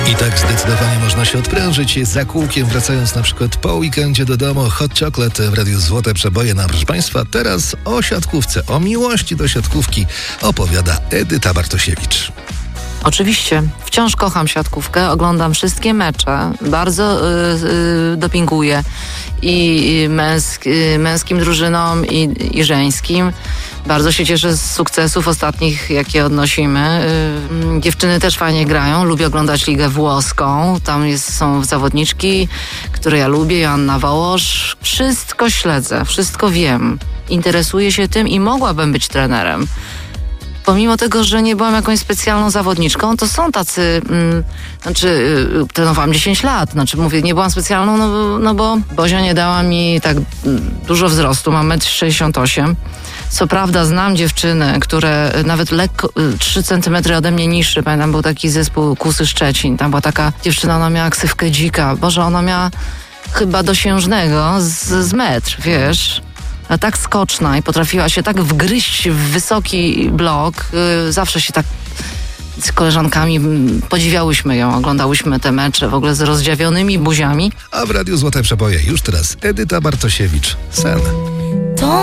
I tak zdecydowanie można się odprężyć za kółkiem, wracając na przykład po weekendzie do domu. Hot Chocolate w Radiu Złote Przeboje. No, proszę Państwa, teraz o siatkówce, o miłości do siatkówki opowiada Edyta Bartosiewicz. Oczywiście, wciąż kocham siatkówkę, oglądam wszystkie mecze, bardzo dopinguję i męskim drużynom i żeńskim. Bardzo się cieszę z sukcesów ostatnich, jakie odnosimy. Dziewczyny też fajnie grają, lubię oglądać ligę włoską. Tam są zawodniczki, które ja lubię, Joanna Wołosz. Wszystko śledzę, wszystko wiem. Interesuję się tym i mogłabym być trenerem. Pomimo tego, że nie byłam jakąś specjalną zawodniczką, to są tacy, trenowałam 10 lat, mówię, nie byłam specjalną, no bo Bozia nie dała mi tak dużo wzrostu, mam 1,68 m. Co prawda znam dziewczyny, które nawet lekko 3 cm ode mnie niższe. Pamiętam, był taki zespół Kusy Szczecin, tam była taka dziewczyna, ona miała ksywkę Dzika. Boże, ona miała chyba dosiężnego z metr, wiesz. A tak skoczna i potrafiła się tak wgryźć w wysoki blok. Zawsze się tak z koleżankami podziwiałyśmy ją, oglądałyśmy te mecze w ogóle z rozdziawionymi buziami. A w Radiu Złote Przeboje już teraz Edyta Bartosiewicz. Sen.